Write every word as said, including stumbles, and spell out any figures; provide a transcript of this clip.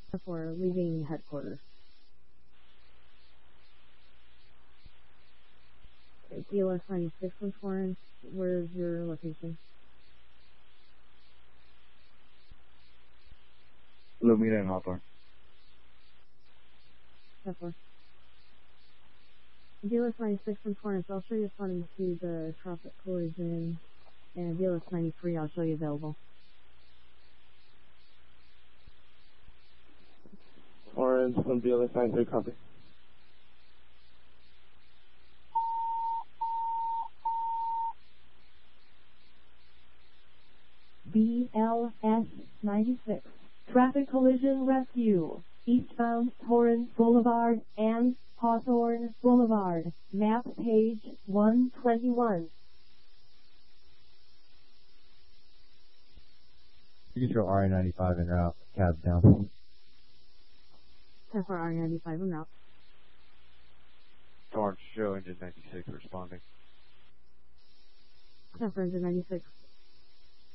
For leaving headquarters. Okay, D L S ninety-six in Florence. Where's your location? Lumina and Hawthorne. Hawthorne. D L S ninety-six in Florence. I'll show you funding to the traffic collision. And D L S ninety-three, I'll show you available. Orange from D L S ninety-three, copy. D L S ninety-six, traffic collision rescue, eastbound Torrance Boulevard and Hawthorne Boulevard, map page one twenty-one. You can show R I ninety-five en route, cabs down. ten for R ninety-five en route. Torrance show engine ninety-six responding. ten for engine ninety-six.